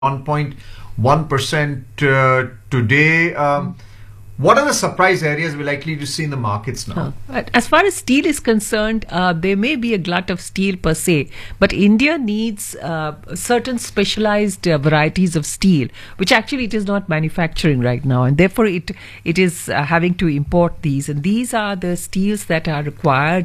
1.1% today. What are the surprise areas we're likely to see in the markets now? As far as steel is concerned, there may be a glut of steel per se, but India needs certain specialized varieties of steel, which actually it is not manufacturing right now, and therefore it is having to import these. And these are the steels that are required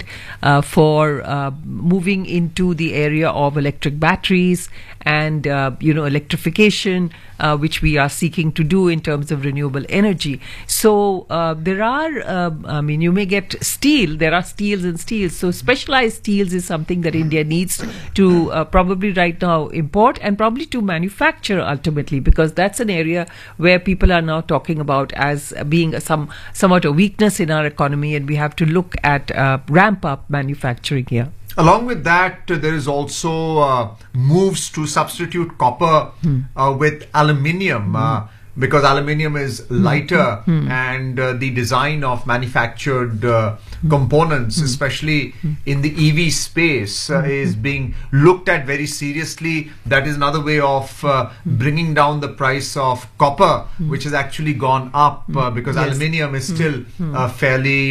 for moving into the area of electric batteries and electrification, which we are seeking to do in terms of renewable energy. So there are, you may get steel. There are steels and steels. So specialized steels is something that India needs to probably right now import and probably to manufacture ultimately, because that's an area where people are now talking about as being somewhat a weakness in our economy, and we have to look at ramp up manufacturing here. Along with that, there is also moves to substitute copper with aluminium because aluminium is lighter and the design of manufactured components, especially in the EV space, is being looked at very seriously. That is another way of bringing down the price of copper, which has actually gone up because aluminium is still fairly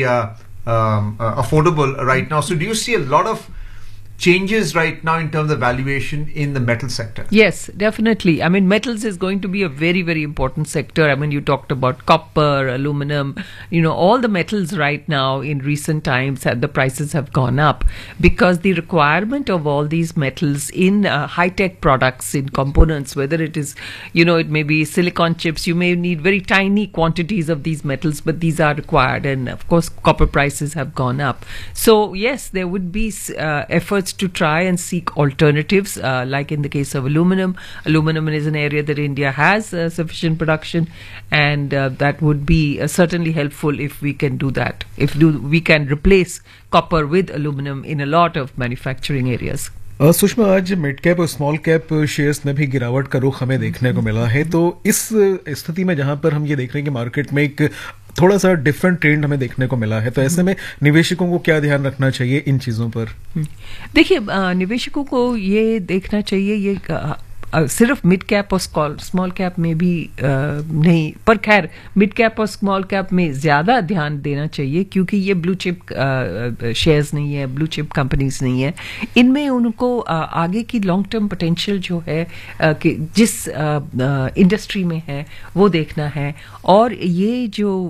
affordable right now. So do you see a lot of changes right now in terms of valuation in the metal sector? Yes, definitely. I mean, metals is going to be a very, very important sector. I mean, you talked about copper, aluminum, all the metals right now in recent times, the prices have gone up because the requirement of all these metals in high-tech products, in components, whether it is, it may be silicon chips, you may need very tiny quantities of these metals, but these are required. And of course, copper prices have gone up. So yes, there would be efforts to try and seek alternatives, like in the case of aluminum. Aluminum is an area that India has sufficient production, and that would be certainly helpful if we can do that. We can replace copper with aluminum in a lot of manufacturing areas. Sushma, आज mid cap और small cap shares में भी गिरावट का रुख हमें देखने को मिला है, तो इस स्थिति में जहां पर हम ये देख रहे हैं कि मार्केट में एक थोड़ा सा डिफरेंट ट्रेंड हमें देखने को मिला है, तो ऐसे में निवेशकों को क्या ध्यान रखना चाहिए इन चीजों पर? देखिए, निवेशकों को ये देखना चाहिए, ये सिर्फ मिड कैप और स्मॉल कैप में भी नहीं, पर खैर मिड कैप और स्मॉल कैप में ज़्यादा ध्यान देना चाहिए, क्योंकि ये ब्लू चिप शेयर्स नहीं है, ब्लू चिप कंपनीज नहीं है. इनमें उनको आगे की लॉन्ग टर्म पोटेंशियल जो है कि जिस इंडस्ट्री में है वो देखना है. और ये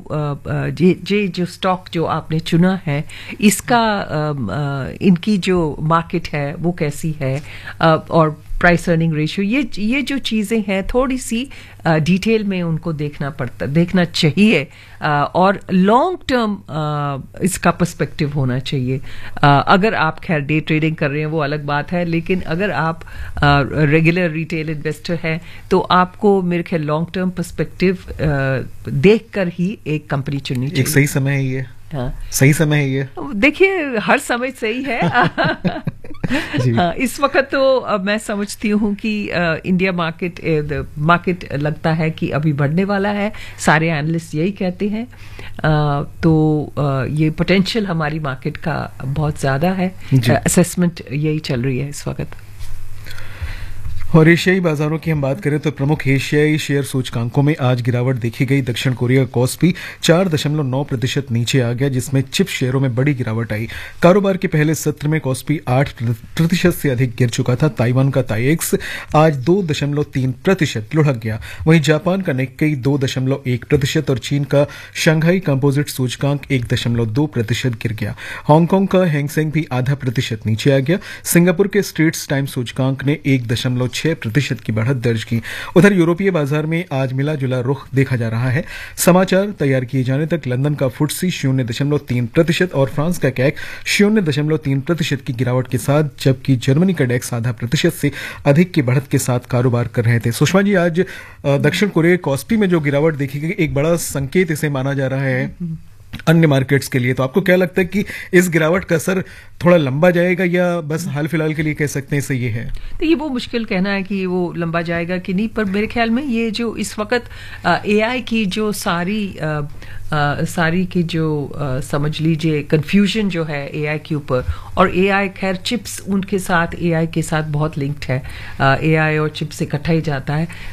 जो स्टॉक जो आपने चुना है, इसका इनकी जो मार्केट है वो कैसी है, और प्राइस अर्निंग रेशियो, ये जो चीज़ें हैं थोड़ी सी डिटेल में उनको देखना चाहिए, और लॉन्ग टर्म इसका पर्सपेक्टिव होना चाहिए. अगर आप खैर डे ट्रेडिंग कर रहे हैं वो अलग बात है, लेकिन अगर आप रेगुलर रिटेल इन्वेस्टर हैं तो आपको मेरे ख्याल लॉन्ग टर्म पर्सपेक्टिव देखकर ही एक कंपनी चुननी चाहिए. एक सही समय है ये. हाँ, सही समय है ये. देखिए, हर समय सही है. हाँ, इस वक्त तो मैं समझती हूँ कि इंडिया मार्केट लगता है कि अभी बढ़ने वाला है. सारे एनालिस्ट यही कहते हैं. तो ये पोटेंशियल हमारी मार्केट का बहुत ज़्यादा है. असेसमेंट यही चल रही है इस वक्त. और एशियाई बाजारों की हम बात करें तो प्रमुख एशियाई शेयर सूचकांकों में आज गिरावट देखी गई. दक्षिण कोरिया का कॉस्पी 4.9% नीचे आ गया, जिसमें चिप शेयरों में बड़ी गिरावट आई. कारोबार के पहले सत्र में कॉस्पी 8% से अधिक गिर चुका था. ताइवान का ताइएक्स आज 2.3% लुढ़क गया. वहीं जापान का निक्केई 2.1% और चीन का शंघाई कंपोजिट सूचकांक 1.2% गिर गया. हांगकांग का हैंगसेंग भी 0.5% नीचे आ गया. सिंगापुर के स्ट्रेट्स टाइम सूचकांक ने 1.6% की बढ़त दर्ज की. उधर यूरोपीय बाजार में आज मिला जुला रुख देखा जा रहा है. समाचार तैयार किए जाने तक लंदन का फुट्सी 0.3% और फ्रांस का कैक 0.3% की गिरावट के साथ, जबकि जर्मनी का डेक्स 0.5% से अधिक की बढ़त के साथ कारोबार कर रहे थे. सुषमा जी, आज दक्षिण कोरिया कॉस्पी में जो गिरावट देखी गई, एक बड़ा संकेत इसे माना जा रहा है अन्य मार्केट्स के लिए। तो आपको क्या लगता है कि इस गिरावट का असर थोड़ा लंबा जाएगा या बस हाल फिलहाल के लिए कह सकते हैं इसे ये है? तो ये वो मुश्किल कहना है कि वो लंबा जाएगा कि नहीं, पर मेरे ख्याल में ये जो इस वक्त एआई की जो सारी की जो समझ लीजिए कंफ्यूजन जो है एआई के ऊपर, और एआई खैर चिप्स उनके साथ एआई के साथ बहुत लिंक्ड है, एआई और चिप्स इकट्ठा ही जाता है।